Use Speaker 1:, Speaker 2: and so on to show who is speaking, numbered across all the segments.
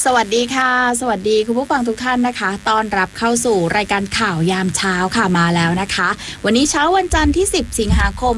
Speaker 1: สวัสดีค่ะสวัสดีคุณผู้ฟังทุกท่านนะคะต้อนรับเข้าสู่รายการข่าวยามเช้าค่ะมาแล้วนะคะวันนี้เช้าวันจันทร์ที่10สิงหาคม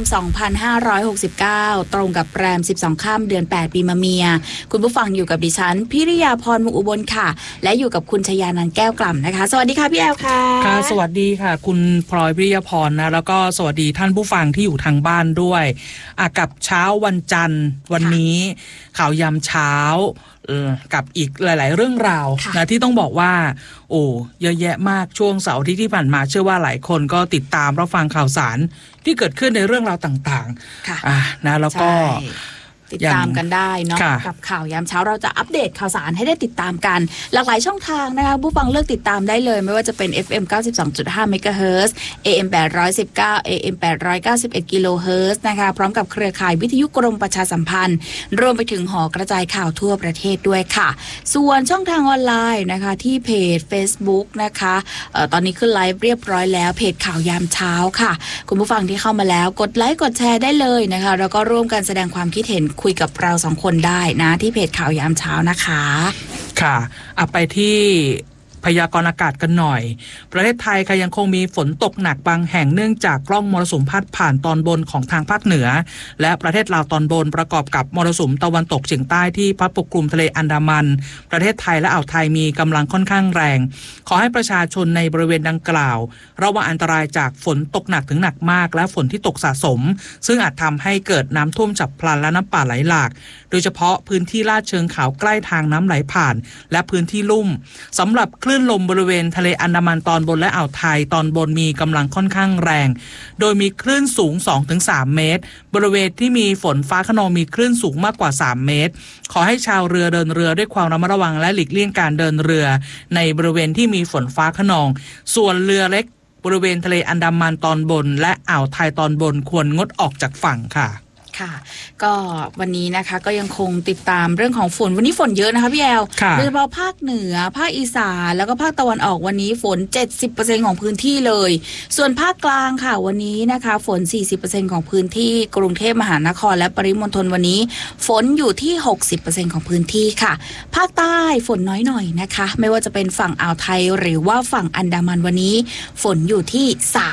Speaker 1: 2569ตรงกับแรม12ค่ำเดือน8ปีมะเมียคุณผู้ฟังอยู่กับดิฉันพิริยาพรมุกอุบลค่ะและอยู่กับคุณชยานันท์แก้วกล่ำนะคะสวัสดีค่ะพี่แอลค่ะ
Speaker 2: ค่ะสวัสดีค่ะคุณพลอยพิริยาพรนะแล้วก็สวัสดีท่านผู้ฟังที่อยู่ทางบ้านด้วยกับเช้าวันจันทร์วันนี้ข่าวยามเช้ากับอีกหลายๆเรื่องราวนะที่ต้องบอกว่าโอ้เยอะแยะมากช่วงเสาร์อาทิตย์ที่ผ่านมาเชื่อว่าหลายคนก็ติดตามรับฟังข่าวสารที่เกิดขึ้นในเรื่องราวต่างๆนะแล้วก็
Speaker 1: ติดตามกันได้เนาะกับข่าวยามเช้าเราจะอัปเดตข่าวสารให้ได้ติดตามกันหลากหลายช่องทางนะคะผู้ฟังเลือกติดตามได้เลยไม่ว่าจะเป็น FM 92.5 MHz AM 819 AM 891 kHz นะคะพร้อมกับเครือข่ายวิทยุกรมประชาสัมพันธ์รวมไปถึงหอกระจายข่าวทั่วประเทศด้วยค่ะส่วนช่องทางออนไลน์นะคะที่เพจ Facebook นะคะตอนนี้ขึ้นไลฟ์เรียบร้อยแล้วเพจข่าวยามเช้าค่ะคุณผู้ฟังที่เข้ามาแล้วกดไลค์กดแชร์ได้เลยนะคะแล้วก็ร่วมกันแสดงความคิดเห็นคุยกับเราสองคนได้นะที่เพจข่าวยามเช้านะคะ
Speaker 2: ค่ะไปที่พยากรณ์อากาศกันหน่อยประเทศไทยค่ะยังคงมีฝนตกหนักบางแห่งเนื่องจากร่องมรสุมพัดผ่านตอนบนของทางภาคเหนือและประเทศลาวตอนบนประกอบกับมรสุมตะวันตกเฉียงใต้ที่พัดปกคลุมทะเลอันดามันประเทศไทยและอ่าวไทยมีกำลังค่อนข้างแรงขอให้ประชาชนในบริเวณดังกล่าวระวังอันตรายจากฝนตกหนักถึงหนักมากและฝนที่ตกสะสมซึ่งอาจทำให้เกิดน้ำท่วมฉับพลันและน้ำป่าไหลหลากโดยเฉพาะพื้นที่ลาดเชิงเขาใกล้ทางน้ำไหลผ่านและพื้นที่ลุ่มสำหรับคลื่นลมบริเวณทะเลอันดามันตอนบนและอ่าวไทยตอนบนมีกำลังค่อนข้างแรงโดยมีคลื่นสูง 2-3 เมตรบริเวณที่มีฝนฟ้าคะนองมีคลื่นสูงมากกว่า3 เมตรขอให้ชาวเรือเดินเรือด้วยความระมัดระวังและหลีกเลี่ยงการเดินเรือในบริเวณที่มีฝนฟ้าคะนองส่วนเรือเล็กบริเวณทะเลอันดามันตอนบนและอ่าวไทยตอนบนควรงดออกจากฝั่งค่ะ
Speaker 1: ค่ะก็วันนี้นะคะก็ยังคงติดตามเรื่องของฝนวันนี้ฝนเยอะนะคะพี่แอลโดยเฉพาะภาคเหนือภาคอีสานแล้วก็ภาคตะวันออกวันนี้ฝน 70% ของพื้นที่เลยส่วนภาคกลางค่ะวันนี้นะคะฝน 40% ของพื้นที่กรุงเทพมหานครและปริมณฑลวันนี้ฝนอยู่ที่ 60% ของพื้นที่ค่ะภาคใต้ฝนน้อยหน่อยนะคะไม่ว่าจะเป็นฝั่งอ่าวไทยหรือว่าฝั่งอันดามันวันนี้ฝนอยู่ที่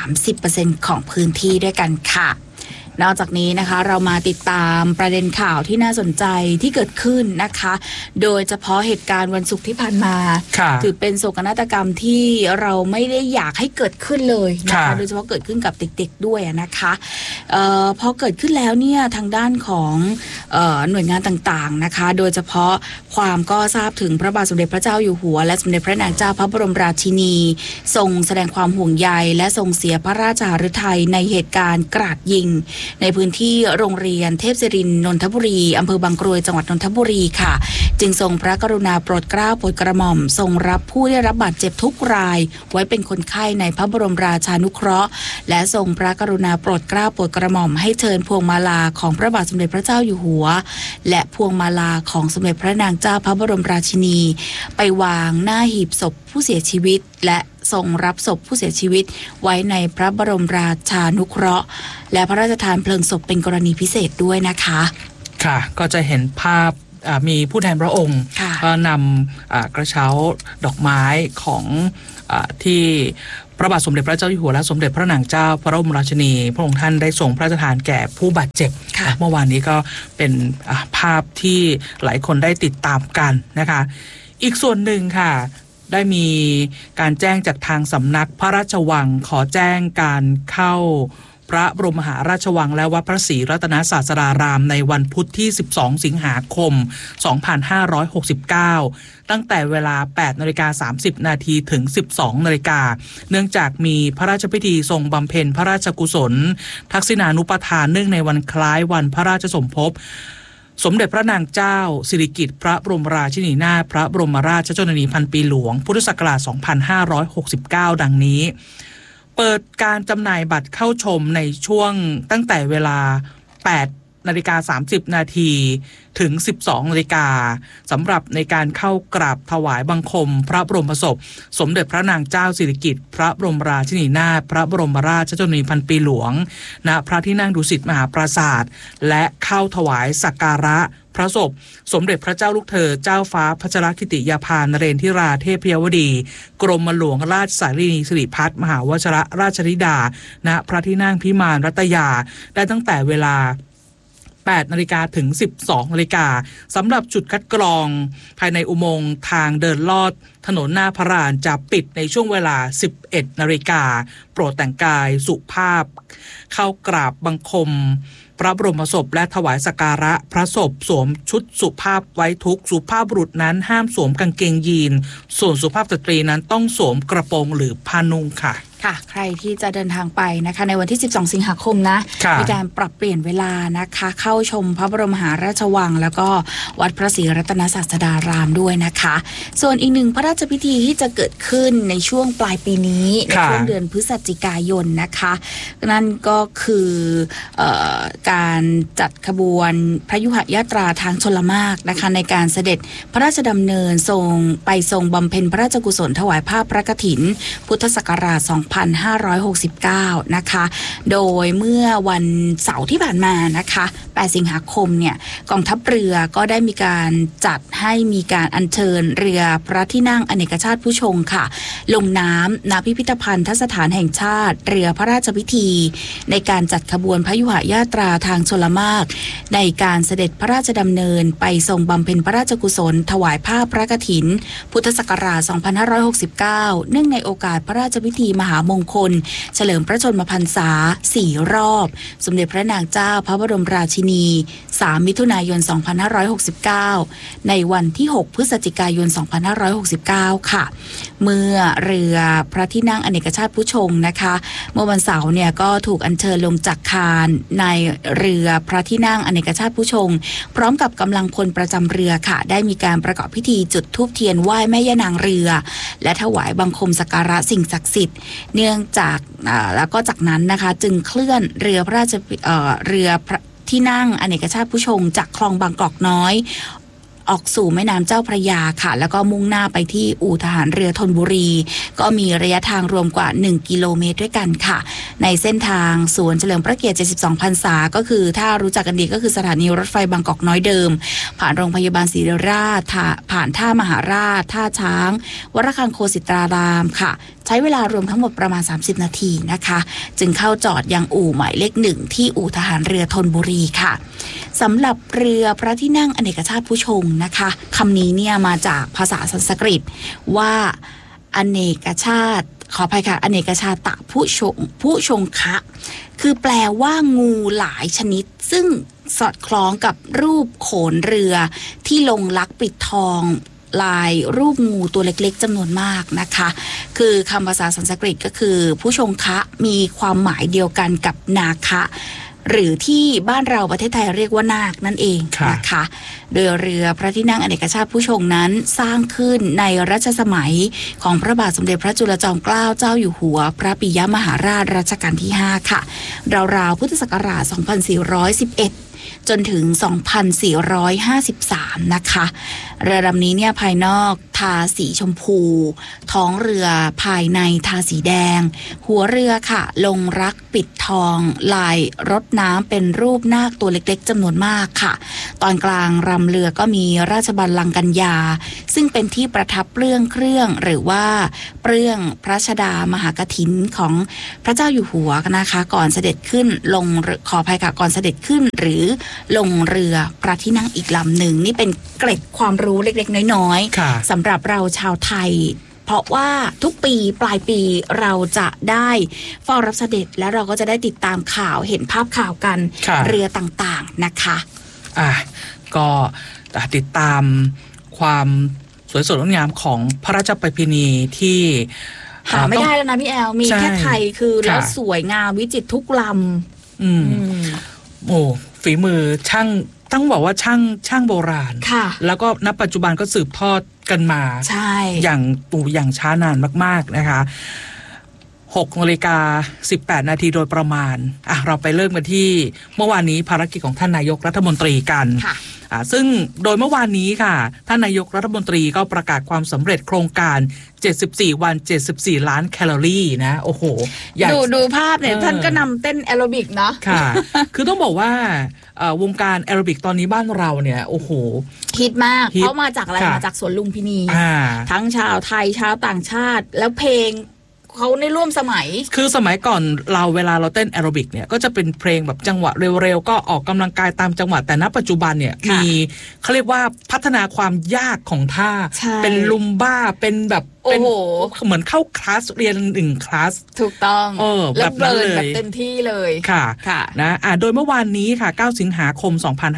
Speaker 1: 30% ของพื้นที่ด้วยกันค่ะนอกจากนี้นะคะเรามาติดตามประเด็นข่าวที่น่าสนใจที่เกิดขึ้นนะคะโดยเฉพาะเหตุการณ์วันศุกร์ที่ผ่านมาถือเป็นโศกนาฏกรรมที่เราไม่ได้อยากให้เกิดขึ้นเลยนะคะโดยเฉพาะเกิดขึ้นกับเด็กๆด้วยนะคะพอเกิดขึ้นแล้วเนี่ยทางด้านของหน่วยงานต่างๆนะคะโดยเฉพาะความก็ทราบถึงพระบาทสมเด็จพระเจ้าอยู่หัวและสมเด็จพระนางเจ้าพระบรมราชินีทรงแสดงความห่วงใยและทรงเสียพระราชหฤทัยในเหตุการณ์กราดยิงในพื้นที่โรงเรียนเทพศิรินทร์นนทบุรีอำเภอบางกรวยจังหวัดนนทบุรีค่ะจึงทรงพระกรุณาโปรดเกล้าโปรดกระหม่อมทรงรับผู้ได้รับบาดเจ็บทุกรายไว้เป็นคนไข้ในพระบรมราชานุเคราะห์และทรงพระกรุณาโปรดเกล้าโปรดกระหม่อมให้เชิญพวงมาลาของพระบาทสมเด็จพระเจ้าอยู่หัวและพวงมาลาของสมเด็จพระนางเจ้าพระบรมราชินีไปวางหน้าหีบศพผู้เสียชีวิตและทรงรับศพผู้เสียชีวิตไว้ในพระบรมราชานุเคราะห์และพระราชทานเพลิงศพเป็นกรณีพิเศษด้วยนะคะ
Speaker 2: ค่ะก็จะเห็นภาพมีผู้แทนพระองค์ก็นำกระเช้าดอกไม้ของที่พระบาทสมเด็จพระเจ้าอยู่หัวและสมเด็จพระนางเจ้าพระบรมราชินีพระองค์ท่านได้ทรงพระราชทานแก่ผู้บาดเจ็บเมื่อวานนี้ก็เป็นภาพที่หลายคนได้ติดตามกันนะคะอีกส่วนหนึ่งค่ะได้มีการแจ้งจากทางสำนักพระราชวังขอแจ้งการเข้าพระบรมมหาราชวังและวัดพระศรีรัตนศาสดารามในวันพุธที่12สิงหาคม2569ตั้งแต่เวลา 8:30 นาทีถึง 12:00 นเนื่องจากมีพระราชพิธีทรงบำเพ็ญพระราชกุศลทักษิณานุปทานเนื่องในวันคล้ายวันพระราชสมภพสมเด็จพระนางเจ้าสิริกิติ์พระบรมราชินีนาถพระบรมราชชนนีพันปีหลวงพุทธศักราช2569ดังนี้เปิดการจำหน่ายบัตรเข้าชมในช่วงตั้งแต่เวลา 8:30 นาทีถึง 12:00 นสำหรับในการเข้ากราบถวายบังคมพระบรมศพสมเด็จพระนางเจ้าสิริกิติ์พระบรมราชินีนาถพระบรมราชชนนีพันปีหลวงณพระที่นั่งดุสิตมหาปราสาทและเข้าถวายสักการะพระศพสมเด็จพระเจ้าลูกเธอเจ้าฟ้าพัชรกิติยาภานเรนทิราเทพยวดีกรมหลวงราชสารีสิริพัฒน์มหาวชิรราชธิดาณพระที่นั่งพิมานรัตยาได้ตั้งแต่เวลา8 นาฬิกาถึง 12 นาฬิกาสำหรับจุดคัดกรองภายในอุโมงค์ทางเดินลอดถนนหน้าพระลานจะปิดในช่วงเวลา 11 นาฬิกาโปรดแต่งกายสุภาพเข้ากราบบังคมพระบรมศพและถวายสักการะพระศพสวมชุดสุภาพไว้ทุกสุภาพบุรุษนั้นห้ามสวมกางเกงยีนส่วนสุภาพสตรีนั้นต้องสวมกระโปรงหรือผ้านุ่งค่ะ
Speaker 1: ค่ะใครที่จะเดินทางไปนะคะในวันที่12 สิงหาคมนะมีการปรับเปลี่ยนเวลานะคะเข้าชมพระบรมมหาราชวังแล้วก็วัดพระศรีรัตนศาสดารามด้วยนะคะส่วนอีกหนึ่งพระราชพิธีที่จะเกิดขึ้นในช่วงปลายปีนี้ในช่วงเดือนพฤศจิกายนนะคะนั่นก็คือการจัดขบวนพระยุหญาตราทางชลมารนะคะในการเสด็จพระราชดำเนินทรงบำเพ็ญพระราชกุศลถวายผ้าพระกฐินพุทธศักราช2569นะคะโดยเมื่อวันเสาร์ที่ผ่านมานะคะ8 สิงหาคมเนี่ยกองทัพเรือก็ได้มีการจัดให้มีการอัญเชิญเรือพระที่นั่งอเนกชาติผู้ชงค่ะลงน้ำณพิพิธภัณฑสถานแห่งชาติเรือพระราชพิธีในการจัดขบวนพยุหญาตราทางชลมารในการเสด็จพระราชดำเนินไปทรงบำเพ็ญพระราชกุศลถวายผ้าพระกฐินพุทธศักราช2569เนื่องในโอกาสพระราชพิธีมหามงคลเฉลิมพระชนมพรรษา4 รอบสมเด็จพระนางเจ้าพระบรมราชินี3 มิถุนายน 2569ในวันที่6 พฤศจิกายน 2569ค่ะเมื่อเรือพระที่นั่งอเนกชาติผู้ชงนะคะเมื่อวันเสาร์เนี่ยก็ถูกอัญเชิญลงจากคานในเรือพระที่นั่งอเนกชาติผู้ชงพร้อมกับกำลังพลประจำเรือค่ะได้มีการประกอบพิธีจุดธูปเทียนไหว้แม่ย่านางเรือและถวายบังคมสักการะสิ่งศักดิ์สิทธิ์เนื่องจากแล้วก็จากนั้นนะคะจึงเคลื่อนเรือพระราชเรือที่นั่งอเนกชาติผู้ชงจากคลองบางกอกน้อยออกสู่แม่น้ำเจ้าพระยาค่ะแล้วก็มุ่งหน้าไปที่อู่ทหารเรือธนบุรีก็มีระยะทางรวมกว่า1 กิโลเมตรด้วยกันค่ะในเส้นทางสวนเฉลิมพระเกียรติ72 พรรษาก็คือถ้ารู้จักกันดีก็คือสถานีรถไฟบางกอกน้อยเดิมผ่านโรงพยาบาลศิริราชผ่านท่ามหาราชท่าช้างวรคังโคสิตรารามค่ะใช้เวลารวมทั้งหมดประมาณ30 นาทีนะคะจึงเข้าจอดยังอู่หมายเลข 1ที่อู่ทหารเรือธนบุรีค่ะสำหรับเรือพระที่นั่งอเนกชาติผู้ชงนะคะคำนี้เนี่ยมาจากภาษาสันสกฤตว่าอเนกชาติขออภัยค่ะอเนกชาตะผู้ชงคะคือแปลว่างูหลายชนิดซึ่งสอดคล้องกับรูปโขนเรือที่ลงลักษณ์ปิดทองลายรูปงูตัวเล็กๆจำนวนมากนะคะคือคำภาษาสันสกฤตก็คือผู้ชงคะมีความหมายเดียวกันกับนาคะหรือที่บ้านเราประเทศไทยเรียกว่านาคนั่นเองนะคะโดยเรือพระที่นั่งอเนกชาติผู้ชงนั้นสร้างขึ้นในรัชสมัยของพระบาทสมเด็จพระจุลจอมเกล้าเจ้าอยู่หัวพระปิยมหาราชรัชกาลที่5ค่ะราวๆพุทธศักราช2411จนถึง 2453 นะคะเรือลำนี้เนี่ยภายนอกทาสีชมพูท้องเรือภายในทาสีแดงหัวเรือค่ะลงรักปิดทองลายรถน้ำเป็นรูปนาคตัวเล็กๆจำนวนมากค่ะตอนกลางรำเรือก็มีราชบัลลังก์กัญญาซึ่งเป็นที่ประทับเปลื้องเครื่องหรือว่าเปลื้องพระชฎามหากฐินของพระเจ้าอยู่หัวนะคะก่อนเสด็จขึ้นลงขออภัยค่ะก่อนเสด็จขึ้นหรือลงเรือพระที่นั่งอีกลำหนึ่งนี่เป็นเกร็ดความรู้เล็กๆน้อยๆสำหรับเราชาวไทยเพราะว่าทุกปีปลายปีเราจะได้เฝ้ารับเสด็จและเราก็จะได้ติดตามข่าวเห็นภาพข่าวกันเรือต่างๆนะคะ
Speaker 2: ก็ติดตามความสวยสดงดงามของพระราชประเพณีที่
Speaker 1: หาไม่ได้แล้วนะพี่แอลมีแค่ไทยคือแล้วสวยงามวิจิตรทุกล
Speaker 2: ำโอ้ฝีมือช่างต้องบอกว่าช่างโบราณแล้วก็ณปัจจุบันก็สืบทอดกันมาอย่างช้านานมากๆนะคะ 6:18 นาทีโดยประมาณเราไปเริ่มกันที่เมื่อวานนี้ภารกิจของท่านนายกรัฐมนตรีกันซึ่งโดยเมื่อวานนี้ค่ะท่านนายกรัฐมนตรีก็ประกาศความสำเร็จโครงการ74 วัน74 ล้านแคลอรี่นะโอ้โห
Speaker 1: ดูภาพเนี่ยท่านก็นำเต้นแอโรบิกเนาะ
Speaker 2: ค่ะ คือต้องบอกว่าวงการแอโรบิกตอนนี้บ้านเราเนี่ยโอ้โห
Speaker 1: ฮิตมากเพราะมาจากอะไรมาจากสวนลุมพินีทั้งชาวไทยชาวต่างชาติแล้วเพลงเขาในร่วมสมัย
Speaker 2: คือสมัยก่อนเวลาเราเต้นแอโรบิกเนี่ยก็จะเป็นเพลงแบบจังหวะเร็วๆก็ออกกำลังกายตามจังหวะแต่ณปัจจุบันเนี่ยมีเขาเรียกว่าพัฒนาความยากของท่าเป็นลุมบ้าเป็นแบบเป็นเหมือนเข้าคลาสเรียน1คลาส
Speaker 1: ถูกต้อง
Speaker 2: แบบนั้นเลย
Speaker 1: แบบเต็มที่เลย
Speaker 2: ค่ะนะโดยเมื่อวานนี้ค่ะ9 สิงหาคม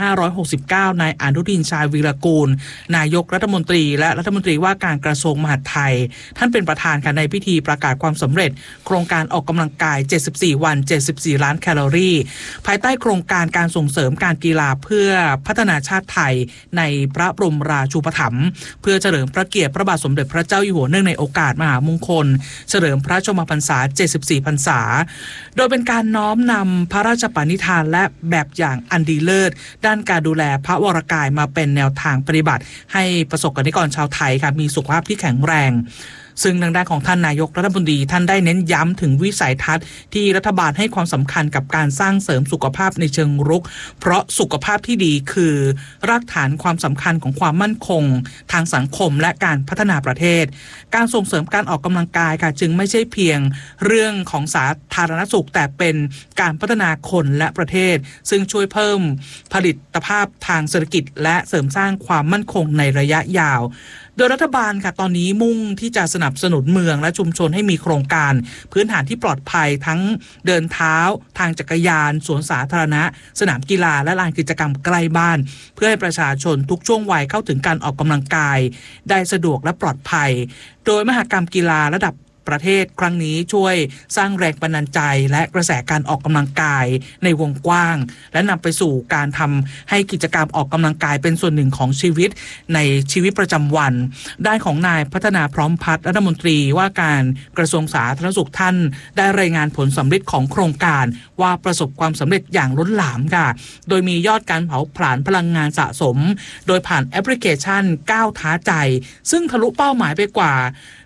Speaker 2: 2569นายอนุทินชาญวีรกูลนายกรัฐมนตรีและรัฐมนตรีว่าการกระทรวงมหาดไทยท่านเป็นประธานค่ะในพิธีประกาศความสำเร็จโครงการออกกำลังกาย74 วัน74 ล้านแคลอรี่ภายใต้โครงการการส่งเสริมการกีฬาเพื่อพัฒนาชาติไทยในพระบรมราชูปถัมภ์เพื่อเฉลิมพระเกียรติพระบาทสมเด็จพระเจ้าอยู่หัวเนื่องในโอกาสมหามงคลเฉลิมพระชนมพรรษา74 พรรษาโดยเป็นการน้อมนำพระราชปณิธานและแบบอย่างอันดีเลิศด้านการดูแลพระวรกายมาเป็นแนวทางปฏิบัติให้ประสบกนิกรชาวไทยค่ะมีสุขภาพที่แข็งแรงซึ่งทางด้านของท่านนายกรัฐมนตรีท่านได้เน้นย้ำถึงวิสัยทัศน์ที่รัฐบาลให้ความสำคัญกับการสร้างเสริมสุขภาพในเชิงรุกเพราะสุขภาพที่ดีคือรากฐานความสำคัญของความมั่นคงทางสังคมและการพัฒนาประเทศการส่งเสริมการออกกำลังกายค่ะจึงไม่ใช่เพียงเรื่องของสาธารณสุขแต่เป็นการพัฒนาคนและประเทศซึ่งช่วยเพิ่มผลิตภาพทางเศรษฐกิจและเสริมสร้างความมั่นคงในระยะยาวโดยรัฐบาลค่ะตอนนี้มุ่งที่จะสนับสนุนเมืองและชุมชนให้มีโครงการพื้นฐานที่ปลอดภัยทั้งเดินเท้าทางจักรยานสวนสาธารณะสนามกีฬาและลานกิจกรรมใกล้บ้านเพื่อให้ประชาชนทุกช่วงวัยเข้าถึงการออกกำลังกายได้สะดวกและปลอดภัยโดยมหกรรมกีฬาระดับประเทศครั้งนี้ช่วยสร้างแรงบันดาลใจและกระแสการออกกำลังกายในวงกว้างและนำไปสู่การทำให้กิจกรรมออกกำลังกายเป็นส่วนหนึ่งของชีวิตในชีวิตประจำวันด้านของนายพัฒนาพร้อมพัฒน์รัฐมนตรีว่าการกระทรวงสาธารณสุขท่านได้รายงานผลสำเร็จของโครงการว่าประสบความสำเร็จอย่างล้นหลามค่ะโดยมียอดการเผาผลาญพลังงานสะสมโดยผ่านแอปพลิเคชันก้าวท้าใจซึ่งทะลุเป้าหมายไปกว่า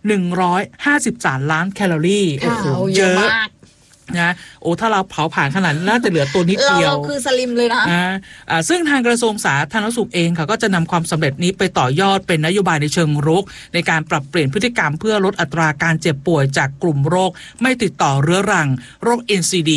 Speaker 2: 153 ล้านแคลอรี่โอ้โหเยอะมากนะโอ้ถ้าเราเผาผ่านขนาดน่าจะเหลือตัวนิดเดียว
Speaker 1: เราคือสลิมเลยนะ
Speaker 2: ซึ่งทางกระทรวงสาธารณสุขเองค่ะก็จะนำความสำเร็จนี้ไปต่อยอดเป็นนโยบายในเชิงรุกในการปรับเปลี่ยนพฤติกรรมเพื่อลดอัตราการเจ็บป่วยจากกลุ่มโรคไม่ติดต่อเรื้อรังโรค NCD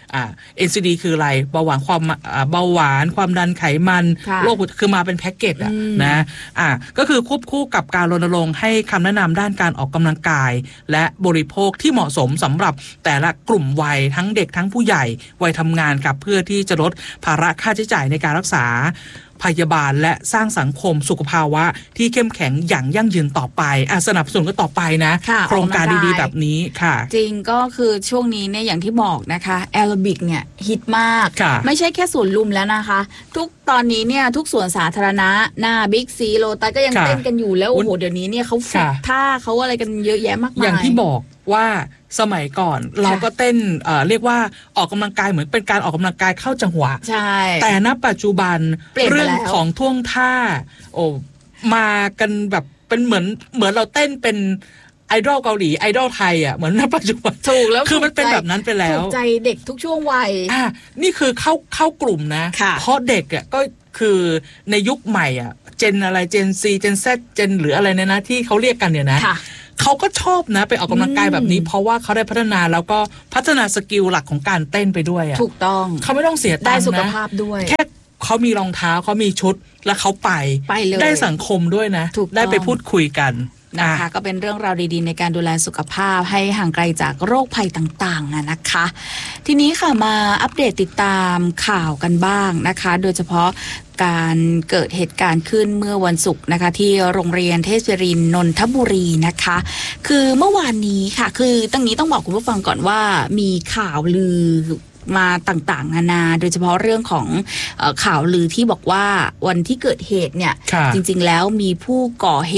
Speaker 2: NCD คืออะไรเบาหวานความดันไขมันโรคคือมาเป็นแพ็กเกจนะก็คือควบคู่กับการรณรงค์ให้คำแนะนำด้านการออกกำลังกายและบริโภคที่เหมาะสมสำหรับแต่ละกลุ่มวัยทั้งเด็กทั้งผู้ใหญ่วัยทำงานกับเพื่อที่จะลดภาระค่าใช้จ่ายในการรักษาพยาบาลและสร้างสังคมสุขภาวะที่เข้มแข็งอย่างยั่งยืนต่อไปสนับสนุนก็ต่อไปนะโครงการดีๆแบบนี้ค่ะ
Speaker 1: จริงก็คือช่วงนี้เนี่ยอย่างที่บอกนะคะแอโรบิกเนี่ยฮิตมากไม่ใช่แค่สวนลุมแล้วนะคะตอนนี้เนี่ยทุกสวนสาธารณะหน้าบิ๊กซีโลตัสก็ยังเต้นกันอยู่แล้วโอ้โหเดี๋ยวนี้เนี่ยเขาฝึกท่าเขาอะไรกันเยอะแยะมากมาย
Speaker 2: อย่างที่บอกว่าสมัยก่อนเราก็เต้นเรียกว่าออกกำลังกายเหมือนเป็นการออกกำลังกายเข้าจังหวะ
Speaker 1: ใช่
Speaker 2: แต่ณปัจจุบันเรื่องของท่วงท่ามากันแบบเป็นเหมือนเราเต้นเป็นไอดอลเกาหลีไอดอลไทยเหมือนณปัจจุบัน
Speaker 1: ถูกแล้ว
Speaker 2: คือมันเป็นแบบนั้นไปแล้ว
Speaker 1: ถูกใจเด็กทุกช่วงวัย
Speaker 2: นี่คือเข้ากลุ่มนะเพราะเด็กก็คือในยุคใหม่เจนอะไรเจนซีเจนแซดเจนหรืออะไรเนี่ยนะที่เขาเรียกกันเนี่ยนะเขาก็ชอบนะไปออกกำลังกายแบบนี้เพราะว่าเขาได้พัฒนาแล้วก็พัฒนาสกิลหลักของการเต้นไปด้วย
Speaker 1: ถูกต้อง
Speaker 2: เขาไม่ต้องเสียตังค์นะ
Speaker 1: ได้สุขภาพด้วย
Speaker 2: แค่เขามีรองเท้าเขามีชุดแล้วเขาไป
Speaker 1: เลย
Speaker 2: ได้สังคมด้วยนะได้ไปพูดคุยกัน
Speaker 1: นะคะก็เป็นเรื่องราวดีๆในการดูแลสุขภาพให้ห่างไกลจากโรคภัยต่างๆนะคะทีนี้ค่ะมาอัปเดตติดตามข่าวกันบ้างนะคะโดยเฉพาะการเกิดเหตุการณ์ขึ้นเมื่อวันศุกร์นะคะที่โรงเรียนเทศรินทร์นนทบุรีนะคะคือเมื่อวานนี้ค่ะคือตั้งนี้ต้องบอกคุณผู้ฟังก่อนว่ามีข่าวลือมาต่างๆนานาโดยเฉพาะเรื่องของข่าวลือที่บอกว่าวันที่เกิดเหตุเนี่ยจริงๆแล้วมีผู้ก่อเหตุ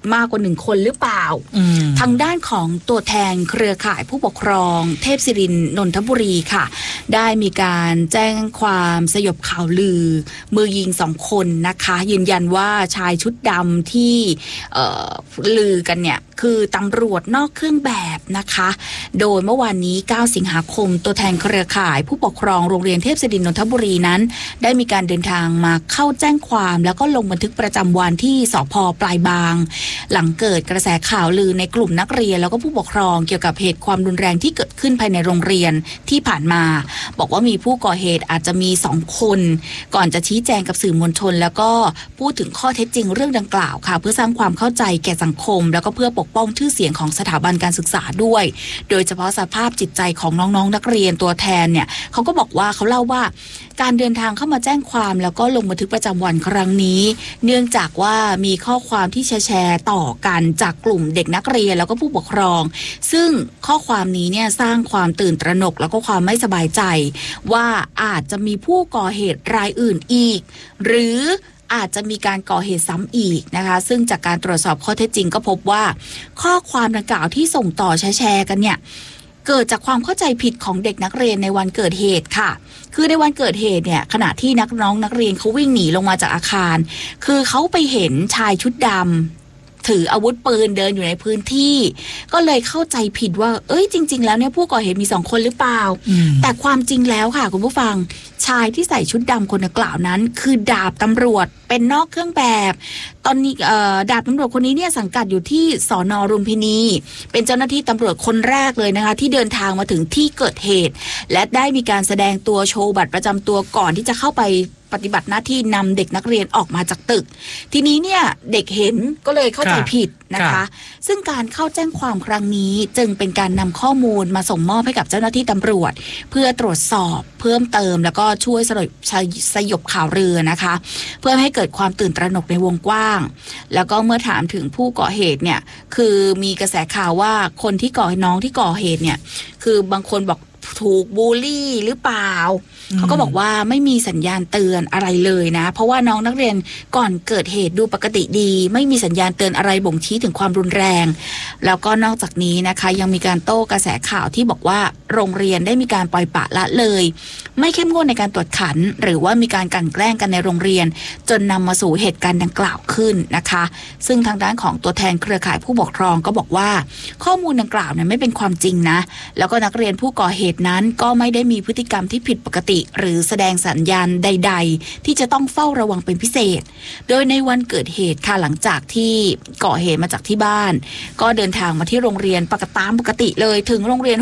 Speaker 1: มากกว่า1คนหรือเปล่าทางด้านของตัวแทนเครือข่ายผู้ปกครองเทพศิรินทร์นนทบุรีค่ะได้มีการแจ้งความสยบข่าวลือมือยิง2คนนะคะยืนยันว่าชายชุดดำที่ลือกันเนี่ยคือตำรวจนอกเครื่องแบบนะคะโดยเมื่อวานนี้9สิงหาคมตัวแทนเครือข่ายผู้ปกครองโรงเรียนเทพศิรินทร์นนทบุรีนั้นได้มีการเดินทางมาเข้าแจ้งความแล้วก็ลงบันทึกประจำวันที่สภ.ปลายบางหลังเกิดกระแสข่าวลือในกลุ่มนักเรียนแล้วก็ผู้ปกครองเกี่ยวกับเหตุความรุนแรงที่เกิดขึ้นภายในโรงเรียนที่ผ่านมาบอกว่ามีผู้ก่อเหตุอาจจะมี2คนก่อนจะชี้แจงกับสื่อมวลชนแล้วก็พูดถึงข้อเท็จจริงเรื่องดังกล่าวค่ะเพื่อสร้างความเข้าใจแก่สังคมแล้วก็เพื่อปกป้องชื่อเสียงของสถาบันการศึกษาด้วยโดยเฉพาะสภาพจิตใจของน้องๆนักเรียนตัวแทนเนี่ยเขาก็บอกว่าเขาเล่าว่าการเดินทางเข้ามาแจ้งความแล้วก็ลงบันทึกประจำวันครั้งนี้เนื่องจากว่ามีข้อความที่แชร์ต่อกันจากกลุ่มเด็กนักเรียนแล้วก็ผู้ปกครองซึ่งข้อความนี้เนี่ยสร้างความตื่นตระหนกแล้วก็ความไม่สบายใจว่าอาจจะมีผู้ก่อเหตุรายอื่นอีกหรืออาจจะมีการก่อเหตุซ้ำอีกนะคะซึ่งจากการตรวจสอบข้อเท็จจริงก็พบว่าข้อความดังกล่าวที่ส่งต่อแชร์กันเนี่ยเกิดจากความเข้าใจผิดของเด็กนักเรียนในวันเกิดเหตุค่ะคือในวันเกิดเหตุเนี่ยขณะที่นักเรียนเขาวิ่งหนีลงมาจากอาคารคือเขาไปเห็นชายชุดดำถืออาวุธปืนเดินอยู่ในพื้นที่ก็เลยเข้าใจผิดว่าจริงๆแล้วเนี่ยผู้ก่อเหตุมี2คนหรือเปล่าแต่ความจริงแล้วค่ะคุณผู้ฟังชายที่ใส่ชุดดำคนดังกล่าวนั้นคือดาบตำรวจเป็นนอกเครื่องแบบตอนนี้ดาบตำรวจคนนี้เนี่ยสังกัดอยู่ที่สน.ลุมพินีเป็นเจ้าหน้าที่ตำรวจคนแรกเลยนะคะที่เดินทางมาถึงที่เกิดเหตุและได้มีการแสดงตัวโชว์บัตรประจำตัวก่อนที่จะเข้าไปปฏิบัติหน้าที่นำเด็กนักเรียนออกมาจากตึกทีนี้เนี่ยเด็กเห็นก็เลยเข้าใจผิดนะคะซึ่งการเข้าแจ้งความครั้งนี้จึงเป็นการนำข้อมูลมาส่งมอบให้กับเจ้าหน้าที่ตำรวจเพื่อตรวจสอบเพิ่มเติมแล้วก็ช่วยสยบข่าวลือนะคะเพื่อให้เกิดความตื่นตระหนกในวงกว้างแล้วก็เมื่อถามถึงผู้ก่อเหตุเนี่ยคือมีกระแสข่าวว่าคนที่น้องที่ก่อเหตุเนี่ยคือบางคนบอกถูกบูลลี่หรือเปล่าเขาก็บอกว่าไม่มีสัญญาณเตือนอะไรเลยนะเพราะว่าน้องนักเรียนก่อนเกิดเหตุดูปกติดีไม่มีสัญญาณเตือนอะไรบ่งชี้ถึงความรุนแรงแล้วก็นอกจากนี้นะคะยังมีการโต้กระแสข่าวที่บอกว่าโรงเรียนได้มีการปล่อยปละละเลยไม่เข้มงวดในการตรวจขันหรือว่ามีการกลั่นแกล้งกันในโรงเรียนจนนำมาสู่เหตุการณ์ดังกล่าวขึ้นนะคะซึ่งทางด้านของตัวแทนเครือข่ายผู้ปกครองก็บอกว่าข้อมูลดังกล่าวเนี่ยไม่เป็นความจริงนะแล้วก็นักเรียนผู้ก่อเหตุนั้นก็ไม่ได้มีพฤติกรรมที่ผิดปกติหรือแสดงสัญญาณใดๆที่จะต้องเฝ้าระวังเป็นพิเศษโดยในวันเกิดเหตุค่ะหลังจากที่ก่อเหตุมาจากที่บ้านก็เดินทางมาที่โรงเรียนปกติเลยถึงโรงเรียน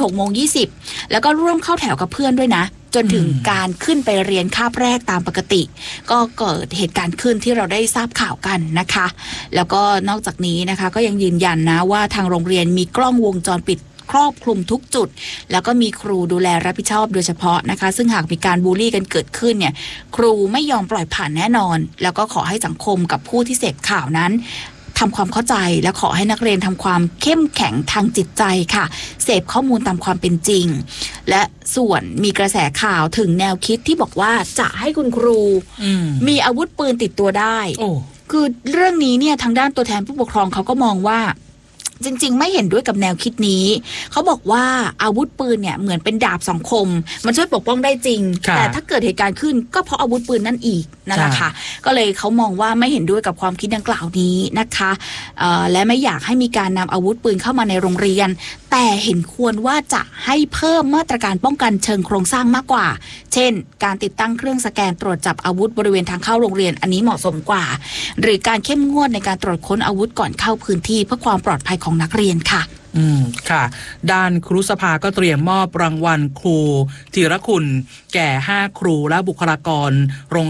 Speaker 1: 6:20 แล้วก็ร่วมเข้าแถวกับเพื่อนด้วยนะจนถึงการขึ้นไปเรียนคาบแรกตามปกติก็เกิดเหตุการณ์ขึ้นที่เราได้ทราบข่าวกันนะคะแล้วก็นอกจากนี้นะคะก็ยังยืนยันนะว่าทางโรงเรียนมีกล้องวงจรปิดครอบคลุมทุกจุดแล้วก็มีครูดูแลรับผิดชอบโดยเฉพาะนะคะซึ่งหากมีการบูลลี่กันเกิดขึ้นเนี่ยครูไม่ยอมปล่อยผ่านแน่นอนแล้วก็ขอให้สังคมกับผู้ที่เสพข่าวนั้นทำความเข้าใจและขอให้นักเรียนทำความเข้มแข็งทางจิตใจค่ะเสพข้อมูลตามความเป็นจริงและส่วนมีกระแสข่าวถึงแนวคิดที่บอกว่าจะให้คุณครูมีอาวุธปืนติดตัวได้คือเรื่องนี้เนี่ยทางด้านตัวแทนผู้ปกครองเขาก็มองว่าจริงๆไม่เห็นด้วยกับแนวคิดนี้เขาบอกว่าอาวุธปืนเนี่ยเหมือนเป็นดาบสองคมมันช่วยปกป้องได้จริงแต่ถ้าเกิดเหตุการณ์ขึ้นก็เพราะอาวุธปืนนั่นอีกนั่นแหละค่ะก็เลยเขามองว่าไม่เห็นด้วยกับความคิดดังกล่าวนี้นะคะและไม่อยากให้มีการนำอาวุธปืนเข้ามาในโรงเรียนแต่เห็นควรว่าจะให้เพิ่มมาตรการป้องกันเชิงโครงสร้างมากกว่าเช่นการติดตั้งเครื่องสแกนตรวจจับอาวุธบริเวณทางเข้าโรงเรียนอันนี้เหมาะสมกว่าหรือการเข้มงวดในการตรวจค้นอาวุธก่อนเข้าพื้นที่เพื่อความปลอดภัยของนักเรียนค่ะ
Speaker 2: ค่ะด้านครุสภาก็เตรียมมอบรางวัลครูธีรคุณแก่5ครูและบุคลากรโรง